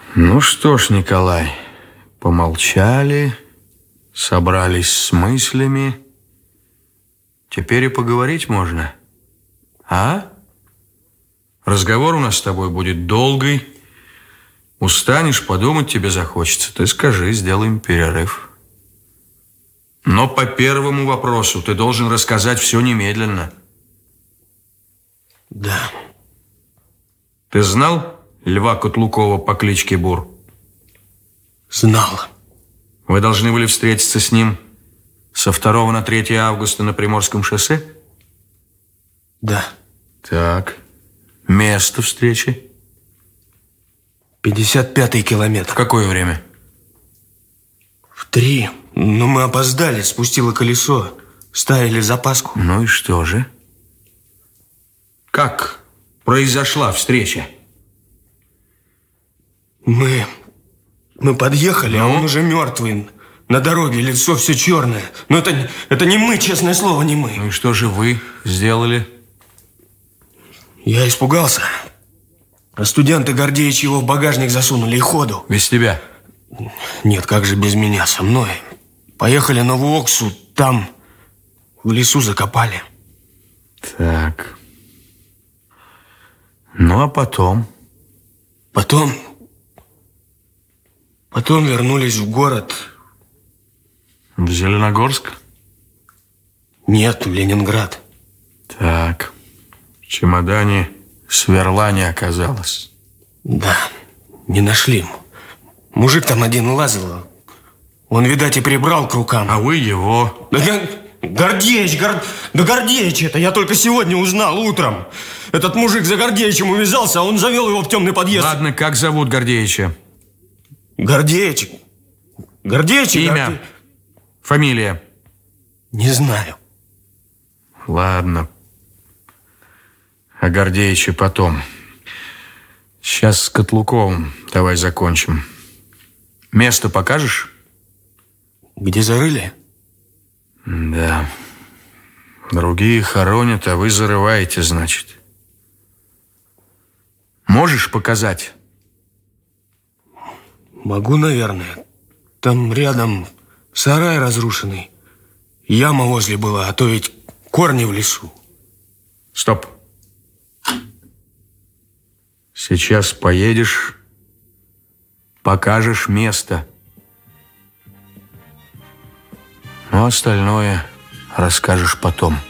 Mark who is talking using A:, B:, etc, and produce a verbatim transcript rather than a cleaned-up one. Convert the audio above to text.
A: Ну что ж, Николай, помолчали, собрались с мыслями. Теперь и поговорить можно. А? Разговор у нас с тобой будет долгий. Устанешь, подумать тебе захочется. Ты скажи, сделаем перерыв. Но по первому вопросу ты должен рассказать все немедленно.
B: Да.
A: Ты знал Льва Котлукова по кличке Бур?
B: Знал.
A: Вы должны были встретиться с ним со второго на третье августа на Приморском шоссе?
B: Да.
A: Так. Место встречи?
B: пятьдесят пятый километр.
A: В какое время?
B: В три. Но мы опоздали, спустило колесо. Ставили запаску.
A: Ну и что же? Как произошла встреча?
B: Мы... Мы подъехали,
A: Ну?
B: а он уже мертвый. На дороге лицо все черное. Но это, это не мы, честное слово, не мы.
A: Ну и что же вы сделали?
B: Я испугался. А студенты Гордеич его в багажник засунули и ходу.
A: Без тебя?
B: Нет, как же без меня, со мной. Поехали на Вуоксу, там в лесу закопали.
A: Так. Ну, а потом?
B: Потом... Потом вернулись в город.
A: В Зеленогорск?
B: Нет, в Ленинград.
A: Так. В чемодане сверла не оказалось.
B: Да, не нашли. Мужик там один лазил. Он, видать, и прибрал к рукам.
A: А вы его?
B: Да, я... Гордеич, Гор... да Гордеич это, я только сегодня узнал утром. Этот мужик за Гордеичем увязался, а он завел его в темный подъезд.
A: Ладно, как зовут Гордеича?
B: Гордеич. Гордеич.
A: Имя?
B: Горде...
A: Фамилия?
B: Не знаю.
A: Ладно. О Гордеиче потом. Сейчас с Котлуковым давай закончим. Место покажешь?
B: Где зарыли?
A: Да. Другие хоронят, а вы зарываете, значит. Можешь показать?
B: Могу, наверное. Там рядом сарай разрушенный. Яма возле была, а то ведь корни в лесу.
A: Стоп. Сейчас поедешь, покажешь место. Ну, остальное расскажешь потом.